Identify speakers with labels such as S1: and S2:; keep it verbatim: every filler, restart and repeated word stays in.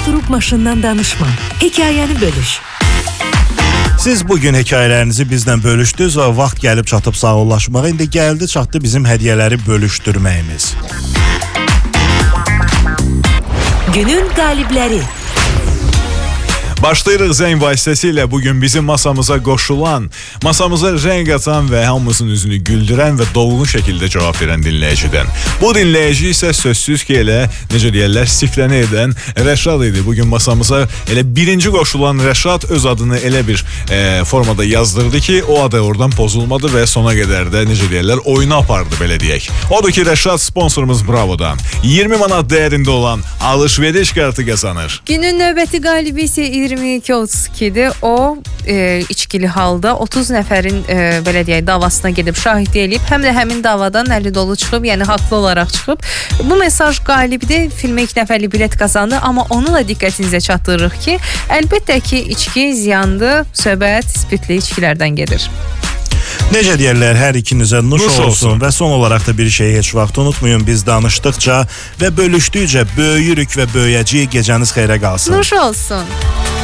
S1: oturub maşından danışma. Hekayəni bölüş.
S2: Siz bugün hekayələrinizi bizlə bölüşdünüz və vaxt gəlib çatıb sağollaşmağa. İndi gəldi çatdı bizim hədiyyələri bölüşdürməyimiz.
S1: Günün qalibləri.
S3: Başlayırıq zəng vasitəsilə bugün bizim masamıza qoşulan, masamıza rəng atan və hamımızın üzünü güldürən və dolğun şəkildə cavab verən dinləyicidən. Bu dinləyici isə sözsüz ki, elə, necə deyərlər, sifləni edən Rəşad idi. Bugün masamıza elə birinci qoşulan Rəşad öz adını elə bir e, formada yazdırdı ki, o adı oradan pozulmadı və sona qədər də, necə deyərlər, oyunu apardı, belə deyək. Odur ki, Rəşad sponsorumuz Bravo'dan iyirmi manat dəyərində olan alış-veriş kartı qazanır.
S4: Günün növbəti qalibi isə iyirmi iki otuz ikidir. O e, içkili halda otuz nəfərin e, belə deyək davasına gedib şahidlik edib, həm də həmin davadan əli dolu çıxıb, yəni haqlı olaraq çıxıb. Bu mesaj qalibdir. Filmə ilk nəfərli bilet qazandı, amma onu da diqqətinizə çatdırırıq ki, əlbəttə ki, içki ziyandır, söhbət spirtli içkilərdən gedir.
S2: Necə deyərlər, hər ikinizə nuş, nuş olsun. olsun və son olaraq da bir şeyi heç vaxt unutmayın, biz danışdıqca və bölüşdükcə böyüyürük və böyüyəcəyik. Gecəniz xeyrə qalsın.
S4: Nuş olsun.